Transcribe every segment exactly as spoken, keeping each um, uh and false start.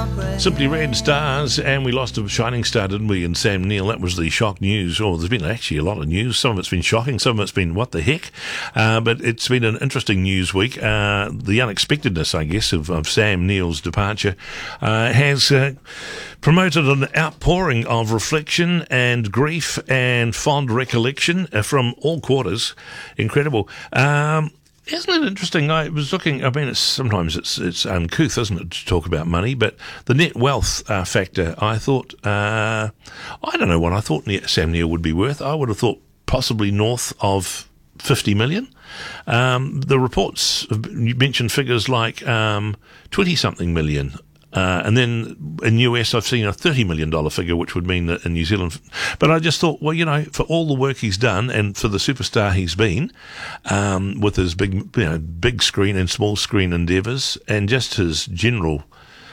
Simply Red Stars, and we lost a shining star, didn't we, in Sam Neill. That was the shock news. Oh, there's been actually a lot of news. Some of it's been shocking, some of it's been what the heck. Uh, but it's been an interesting news week. Uh, the unexpectedness, I guess, of, of Sam Neill's departure uh, has uh, promoted an outpouring of reflection and grief and fond recollection uh, from all quarters. Incredible. Um, Isn't it interesting? I was looking, I mean, it's, sometimes it's it's uncouth, isn't it, to talk about money, but the net wealth uh, factor, I thought, uh, I don't know what I thought Sam Neill would be worth. I would have thought possibly north of fifty million. Um, the reports you mentioned figures like um, twenty-something million. Uh, and then in U S, I've seen a thirty million dollars figure, which would mean that in New Zealand. But I just thought, well, you know, for all the work he's done and for the superstar he's been, um, with his big, you know, big screen and small screen endeavours, and just his general,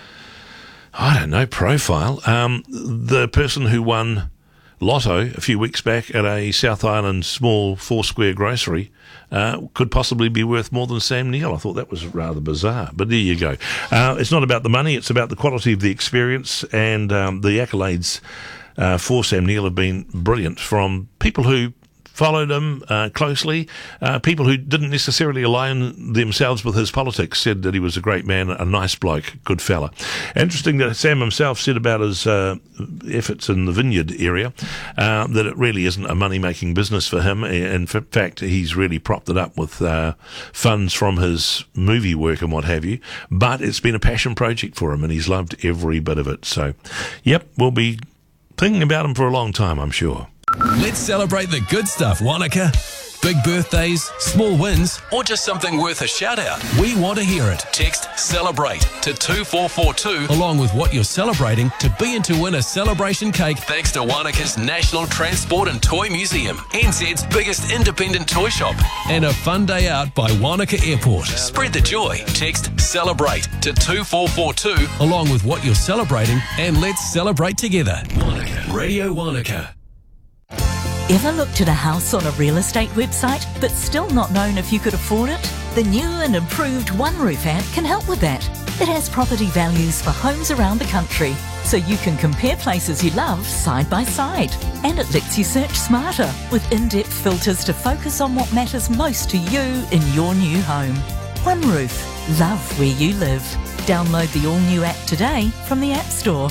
I don't know, profile, um, the person who won Lotto a few weeks back at a South Island small four-square grocery uh, could possibly be worth more than Sam Neill. I thought that was rather bizarre, but there you go. Uh, it's not about the money, it's about the quality of the experience, and um, the accolades uh, for Sam Neill have been brilliant from people who followed him uh, closely. Uh, people who didn't necessarily align themselves with his politics said that he was a great man, a nice bloke, good fella. Interesting that Sam himself said about his uh, efforts in the vineyard area uh, that it really isn't a money-making business for him. In fact, he's really propped it up with uh, funds from his movie work and what have you. But it's been a passion project for him, and he's loved every bit of it. So, yep, we'll be thinking about him for a long time, I'm sure. Let's celebrate the good stuff, Wanaka. Big birthdays, small wins, or just something worth a shout out. We want to hear it. Text CELEBRATE to two four four two along with what you're celebrating to be in to win a celebration cake thanks to Wanaka's National Transport and Toy Museum, N Z's biggest independent toy shop, and a fun day out by Wanaka Airport. Spread the joy. Text CELEBRATE to two four four two along with what you're celebrating, and let's celebrate together. Wanaka. Radio Wanaka. Ever looked at a house on a real estate website but still not known if you could afford it? The new and improved OneRoof app can help with that. It has property values for homes around the country, so you can compare places you love side by side. And it lets you search smarter with in-depth filters to focus on what matters most to you in your new home. OneRoof. Love where you live. Download the all-new app today from the App Store.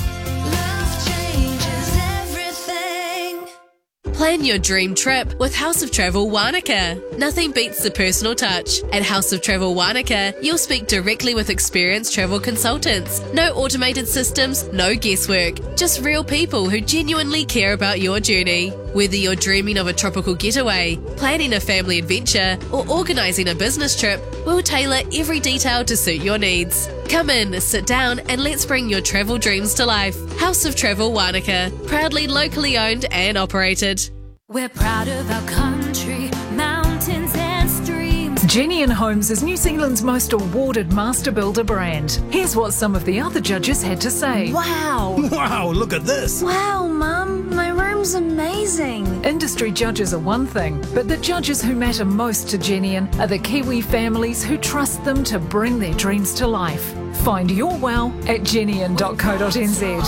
Plan your dream trip with House of Travel Wanaka. Nothing beats the personal touch. At House of Travel Wanaka, you'll speak directly with experienced travel consultants. No automated systems, no guesswork. Just real people who genuinely care about your journey. Whether you're dreaming of a tropical getaway, planning a family adventure, or organising a business trip, we'll tailor every detail to suit your needs. Come in, sit down, and let's bring your travel dreams to life. House of Travel Wanaka, proudly locally owned and operated. We're proud of our country, mountains and streams. Genian Homes is New Zealand's most awarded master builder brand. Here's what some of the other judges had to say. Wow! Wow, look at this! Wow, Mum, my room's amazing. Industry judges are one thing, but the judges who matter most to Genian are the Kiwi families who trust them to bring their dreams to life. Find your wow at genian dot co dot n z.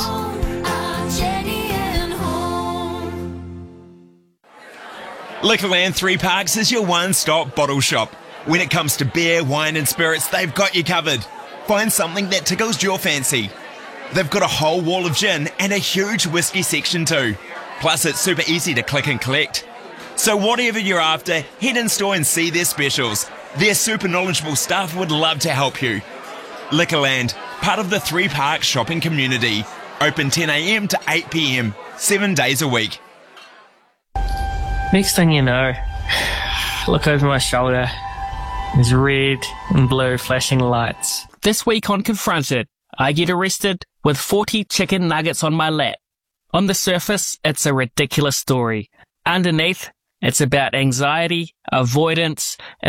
Liquorland Three Parks is your one-stop bottle shop. When it comes to beer, wine and spirits, they've got you covered. Find something that tickles your fancy. They've got a whole wall of gin and a huge whiskey section too. Plus it's super easy to click and collect. So whatever you're after, head in store and see their specials. Their super knowledgeable staff would love to help you. Liquorland, part of the Three Parks shopping community. Open ten a m to eight p m, seven days a week. Next thing you know, look over my shoulder. There's red and blue flashing lights. This week on Confronted, I get arrested with forty chicken nuggets on my lap. On the surface, it's a ridiculous story. Underneath, it's about anxiety, avoidance,